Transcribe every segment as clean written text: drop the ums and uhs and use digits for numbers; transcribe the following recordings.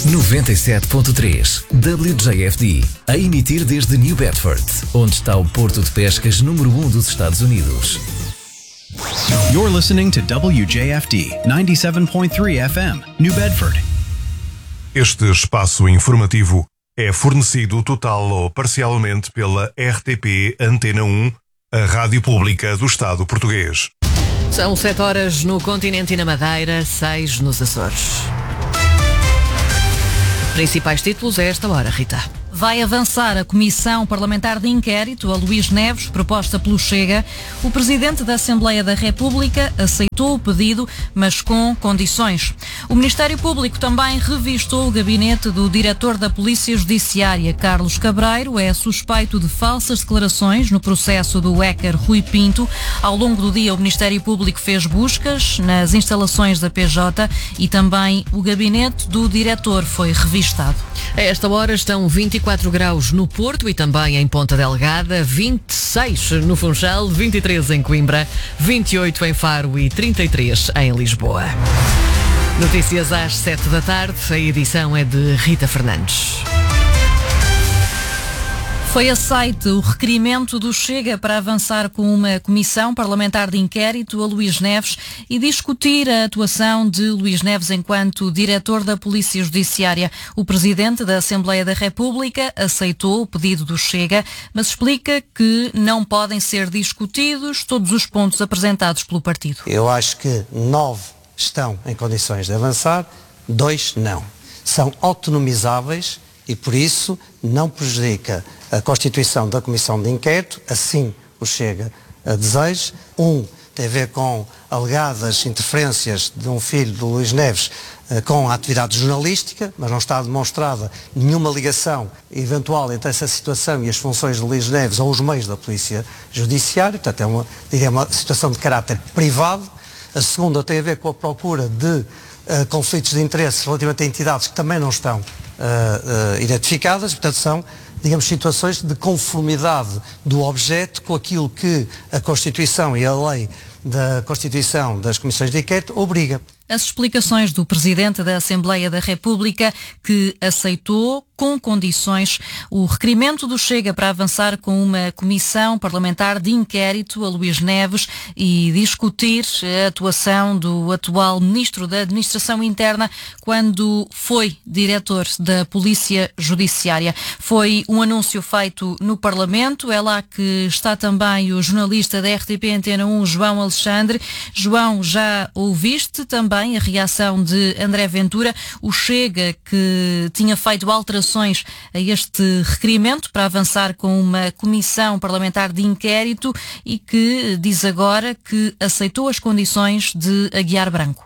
97.3 WJFD, a emitir desde New Bedford, onde está o porto de pescas número 1 dos Estados Unidos. You're listening to WJFD 97.3 FM, New Bedford. Este espaço informativo é fornecido total ou parcialmente pela RTP Antena 1, a rádio pública do Estado português. São 7 horas no continente e na Madeira, 6 nos Açores. Principais títulos a esta hora, Rita. Vai avançar a Comissão Parlamentar de Inquérito a Luís Neves, proposta pelo Chega. O Presidente da Assembleia da República aceitou o pedido, mas com condições. O Ministério Público também revistou o gabinete do Diretor da Polícia Judiciária. Carlos Cabreiro é suspeito de falsas declarações no processo do hacker Rui Pinto. Ao longo do dia, o Ministério Público fez buscas nas instalações da PJ e também o gabinete do Diretor foi revistado. A esta hora estão 24 graus no Porto e também em Ponta Delgada, 26 no Funchal, 23 em Coimbra, 28 em Faro e 33 em Lisboa. Notícias às 7 da tarde, a edição é de Rita Fernandes. Foi aceite o requerimento do Chega para avançar com uma comissão parlamentar de inquérito a Luís Neves e discutir a atuação de Luís Neves enquanto diretor da Polícia Judiciária. O Presidente da Assembleia da República aceitou o pedido do Chega, mas explica que não podem ser discutidos todos os pontos apresentados pelo partido. Eu acho que 9 estão em condições de avançar, 2 não. São autonomizáveis e, por isso, não prejudica a constituição da Comissão de Inquérito, assim o Chega a deseja. Tem a ver com alegadas interferências de um filho do Luís Neves com a atividade jornalística, mas não está demonstrada nenhuma ligação eventual entre essa situação e as funções de Luís Neves ou os meios da Polícia Judiciária. Portanto, é uma situação de caráter privado. A segunda tem a ver com a procura de conflitos de interesses relativamente a entidades que também não estão identificadas. Portanto, são, digamos, situações de conformidade do objeto com aquilo que a Constituição e a lei da Constituição das Comissões de Inquérito obriga. As explicações do Presidente da Assembleia da República, que aceitou, com condições, o requerimento do Chega para avançar com uma comissão parlamentar de inquérito a Luís Neves e discutir a atuação do atual Ministro da Administração Interna quando foi diretor da Polícia Judiciária. Foi um anúncio feito no Parlamento. É lá que está também o jornalista da RTP Antena 1, João Alexandre. João, já ouviste também a reação de André Ventura, o Chega, que tinha feito alterações a este requerimento para avançar com uma comissão parlamentar de inquérito e que diz agora que aceitou as condições de Aguiar Branco.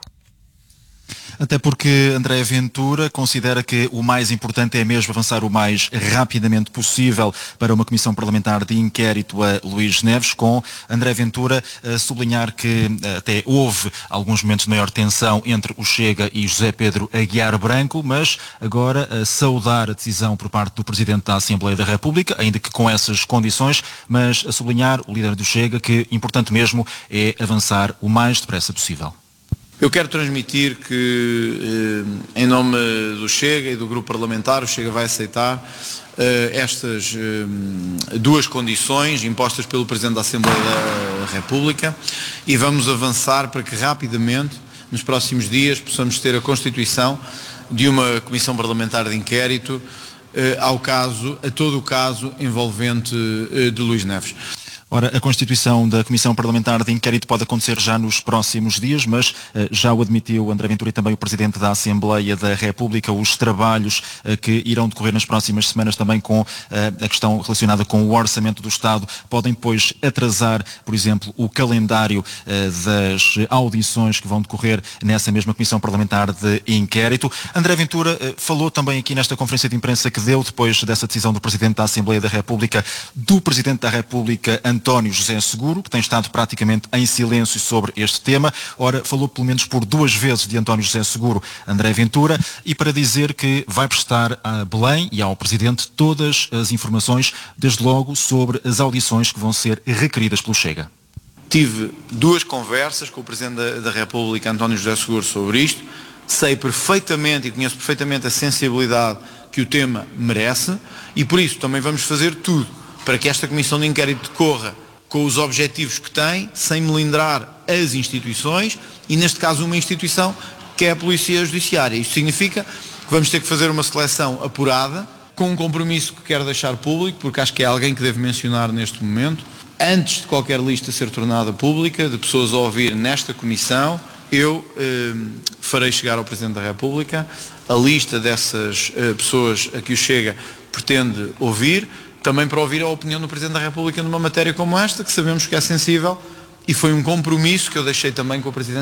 Até porque André Ventura considera que o mais importante é mesmo avançar o mais rapidamente possível para uma comissão parlamentar de inquérito a Luís Neves, com André Ventura a sublinhar que até houve alguns momentos de maior tensão entre o Chega e José Pedro Aguiar Branco, mas agora a saudar a decisão por parte do Presidente da Assembleia da República, ainda que com essas condições, mas a sublinhar o líder do Chega que importante mesmo é avançar o mais depressa possível. Eu quero transmitir que, em nome do Chega e do Grupo Parlamentar, o Chega vai aceitar estas duas condições impostas pelo Presidente da Assembleia da República e vamos avançar para que rapidamente, nos próximos dias, possamos ter a constituição de uma Comissão Parlamentar de Inquérito a todo o caso envolvente de Luís Neves. Ora, a constituição da Comissão Parlamentar de Inquérito pode acontecer já nos próximos dias, mas já o admitiu André Ventura e também o Presidente da Assembleia da República, os trabalhos que irão decorrer nas próximas semanas também com a questão relacionada com o Orçamento do Estado podem depois atrasar, por exemplo, o calendário das audições que vão decorrer nessa mesma Comissão Parlamentar de Inquérito. André Ventura falou também aqui nesta conferência de imprensa que deu depois dessa decisão do Presidente da Assembleia da República, do Presidente da República, António José Seguro, que tem estado praticamente em silêncio sobre este tema. Ora, falou pelo menos por 2 vezes de António José Seguro, André Ventura, e para dizer que vai prestar a Belém e ao Presidente todas as informações, desde logo sobre as audições que vão ser requeridas pelo Chega. Tive 2 conversas com o Presidente da República, António José Seguro, sobre isto. sei perfeitamente e conheço perfeitamente a sensibilidade que o tema merece e por isso também vamos fazer tudo para que esta comissão de inquérito decorra com os objetivos que tem, sem melindrar as instituições e neste caso uma instituição que é a Polícia Judiciária. Isto significa que vamos ter que fazer uma seleção apurada, com um compromisso que quero deixar público, porque acho que é alguém que devo mencionar neste momento, antes de qualquer lista ser tornada pública, de pessoas a ouvir nesta comissão, eu farei chegar ao Presidente da República a lista dessas pessoas a que o Chega pretende ouvir, também para ouvir a opinião do Presidente da República numa matéria como esta, que sabemos que é sensível, e foi um compromisso que eu deixei também com o Presidente.